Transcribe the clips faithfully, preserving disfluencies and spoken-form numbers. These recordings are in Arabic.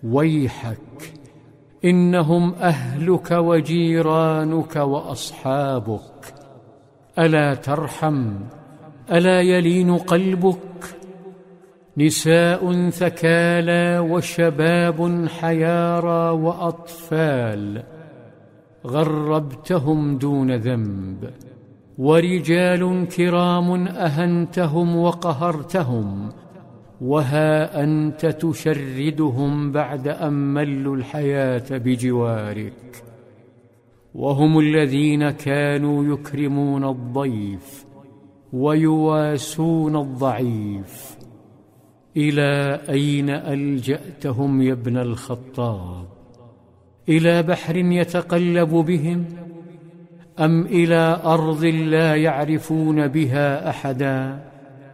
ويحك، إنهم أهلك وجيرانك وأصحابك. ألا ترحم؟ ألا يلين قلبك؟ نساء ثكالى وشباب حيارى وأطفال غربتهم دون ذنب، ورجال كرام أهنتهم وقهرتهم، وها أنت تشردهم بعد أن ملوا الحياة بجوارك. وهم الذين كانوا يكرمون الضيف ويواسون الضعيف. إلى أين ألجأتهم يا ابن الخطاب؟ إلى بحر يتقلب بهم، أم إلى أرض لا يعرفون بها أحدا؟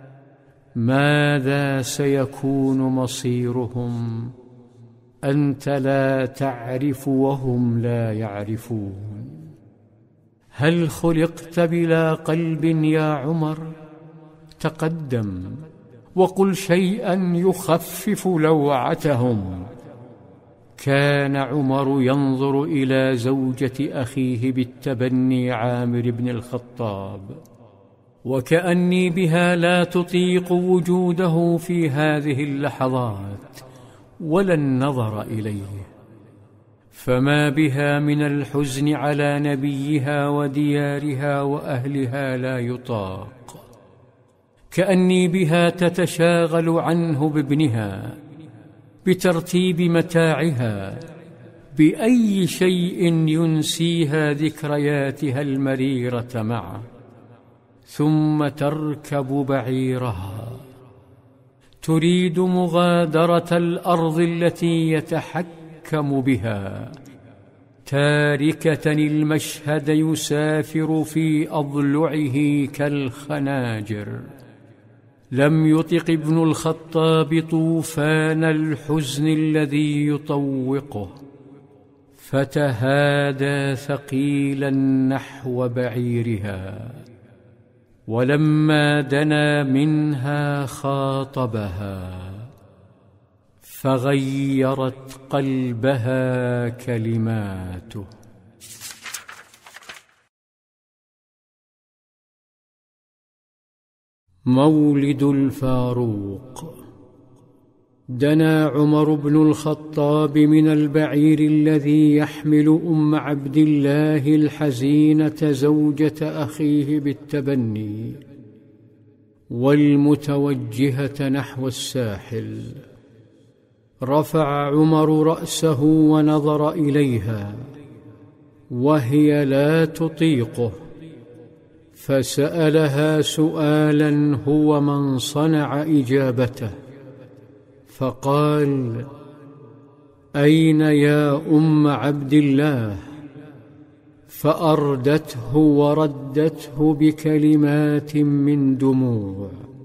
ماذا سيكون مصيرهم؟ أنت لا تعرف وهم لا يعرفون. هل خلقت بلا قلب يا عمر؟ تقدم وقل شيئا يخفف لوعتهم. كان عمر ينظر إلى زوجة أخيه بالتبني عامر بن الخطاب، وكأني بها لا تطيق وجوده في هذه اللحظات ولا النظر إليه، فما بها من الحزن على نبيها وديارها وأهلها لا يطاق. كأني بها تتشاغل عنه بابنها، بترتيب متاعها، بأي شيء ينسيها ذكرياتها المريرة معه، ثم تركب بعيرها تريد مغادرة الأرض التي يتحكم بها، تاركة المشهد يسافر في أضلعه كالخناجر. لم يطق ابن الخطاب طوفان الحزن الذي يطوقه، فتهادى ثقيلا نحو بعيرها، ولما دنا منها خاطبها، فغيرت قلبها كلماته. مولد الفاروق. دنا عمر بن الخطاب من البعير الذي يحمل أم عبد الله الحزينة زوجة أخيه بالتبني، والمتوجهة نحو الساحل. رفع عمر رأسه ونظر إليها وهي لا تطيقه، فسألها سؤالا هو من صنع إجابته، فقال: أين يا أم عبد الله؟ فأردته وردته بكلمات من دموع.